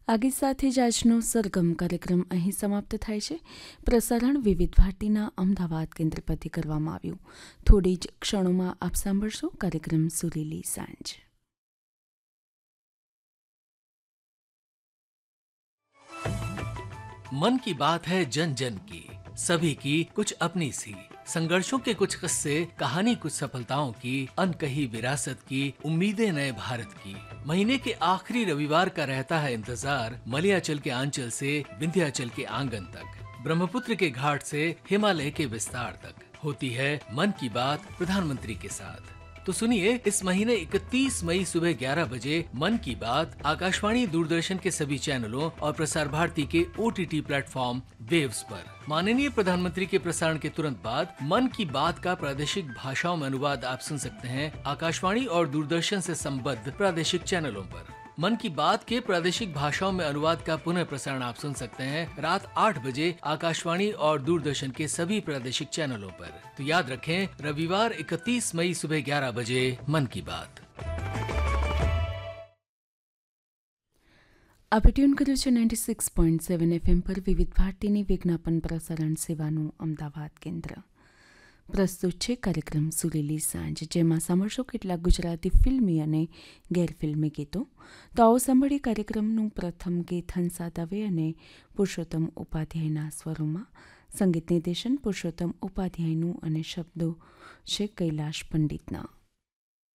આગે સાથે જ આજનો સરગમ કાર્યક્રમ અહીં સમાપ્ત થાય છે. પ્રસારણ વિવિધ ભારતીના અમદાવાદ કેન્દ્ર પરથી કરવામાં આવ્યું. થોડી જ ક્ષણોમાં આપ સાંભળશો કાર્યક્રમ સુરીલી સાંજ. मन की बात है जन जन की, सभी की कुछ अपनी सी, संघर्षों के कुछ किस्से, कहानी कुछ सफलताओं की, अनकही विरासत की, उम्मीदें नए भारत की. महीने के आखिरी रविवार का रहता है इंतजार, मलयाचल के आंचल से विंध्याचल के आंगन तक, ब्रह्मपुत्र के घाट से हिमालय के विस्तार तक होती है मन की बात प्रधानमंत्री के साथ. तो सुनिए, इस महीने 31 मई सुबह 11 बजे मन की बात आकाशवाणी दूरदर्शन के सभी चैनलों और प्रसार भारती के OTT प्लेटफॉर्म वेव्स पर. माननीय प्रधानमंत्री के प्रसारण के तुरंत बाद मन की बात का प्रादेशिक भाषाओं में अनुवाद आप सुन सकते हैं आकाशवाणी और दूरदर्शन से संबद्ध प्रादेशिक चैनलों पर. मन की बात के प्रादेशिक भाषाओं में अनुवाद का पुनः प्रसारण आप सुन सकते हैं रात 8 बजे आकाशवाणी और दूरदर्शन के सभी प्रादेशिक चैनलों पर. तो याद रखें, रविवार 31 मई सुबह 11 बजे मन की बात. આપણે ટ્યુન કર્યું છે 96.7 FM પર વિવિધ ભારતીની વિજ્ઞાપન પ્રસારણ સેવાનું અમદાવાદ કેન્દ્ર. પ્રસ્તુત છે કાર્યક્રમ સુરીલી સાંજ, જેમાં સાંભળશો કેટલાક ગુજરાતી ફિલ્મી અને ગેરફિલ્મી ગીતો. તો આવો સાંભળીએ કાર્યક્રમનું પ્રથમ ગીત હંસા દવે અને પુરુષોત્તમ ઉપાધ્યાયના સ્વરોમાં. સંગીત નિર્દેશન પુરુષોત્તમ ઉપાધ્યાયનું અને શબ્દો છે કૈલાશ પંડિતના.